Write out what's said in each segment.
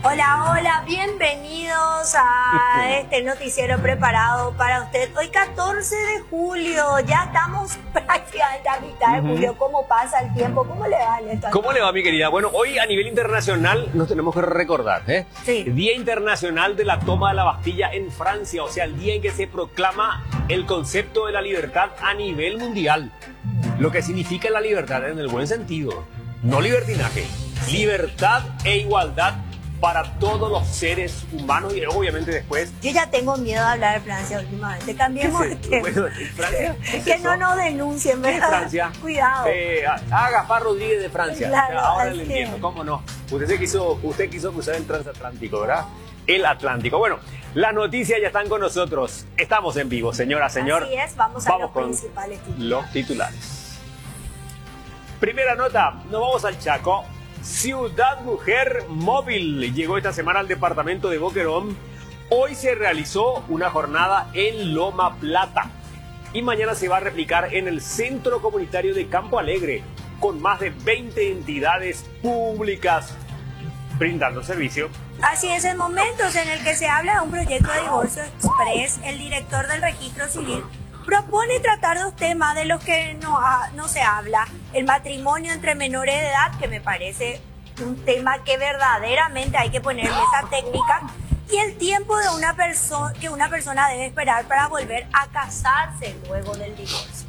Hola, hola, bienvenidos a este noticiero preparado para usted. Hoy 14 de julio, ya estamos prácticamente a mitad de julio. ¿Cómo pasa el tiempo? ¿Cómo le va, Néstor? ¿Cómo le va, mi querida? Bueno, hoy a nivel internacional nos tenemos que recordar, Sí. Día Internacional de la Toma de la Bastilla en Francia, o sea, el día en que se proclama el concepto de la libertad a nivel mundial. Lo que significa la libertad en el buen sentido, no libertinaje, libertad e igualdad para todos los seres humanos y obviamente después... Yo ya tengo miedo de hablar de Francia últimamente. Cambiemos de tema. Bueno, Francia, que no nos denuncien, ¿verdad? Francia. Cuidado. Gaspar Rodríguez de Francia. Claro, Ahora así le entiendo, es. ¿cómo no? Usted quiso cruzar el transatlántico, ¿verdad? El Atlántico. Bueno, las noticias ya están con nosotros. Estamos en vivo, señora, señor. Así es, vamos a los con principales titulares. los titulares. Primera nota, nos vamos al Chaco. Ciudad Mujer Móvil llegó esta semana al departamento de Boquerón. Hoy se realizó una jornada en Loma Plata y mañana se va a replicar en el Centro Comunitario de Campo Alegre con más de 20 entidades públicas brindando servicio. Así es, en momentos en el que se habla de un proyecto de divorcio express, el director del registro civil propone tratar dos temas de los que no se habla. El matrimonio entre menores de edad, que me parece un tema que verdaderamente hay que poner en esa técnica, y el tiempo de que una persona debe esperar para volver a casarse luego del divorcio.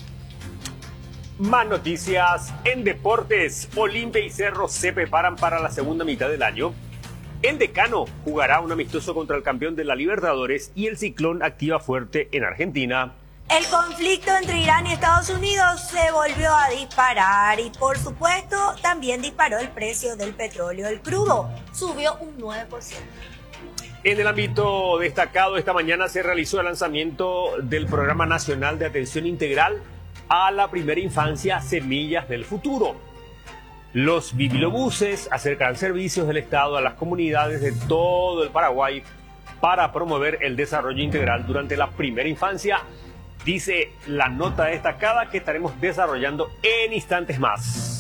Más noticias en deportes. Olimpia y Cerro se preparan para la segunda mitad del año. El Decano jugará un amistoso contra el campeón de la Libertadores y el Ciclón activa fuerte en Argentina. El conflicto entre Irán y Estados Unidos se volvió a disparar y, por supuesto, también disparó el precio del petróleo. El crudo subió un 9%. En el ámbito destacado, esta mañana se realizó el lanzamiento del Programa Nacional de Atención Integral a la Primera Infancia Semillas del Futuro. Los bibliobuses acercarán servicios del Estado a las comunidades de todo el Paraguay para promover el desarrollo integral durante la primera infancia. Dice la nota destacada que estaremos desarrollando en instantes más.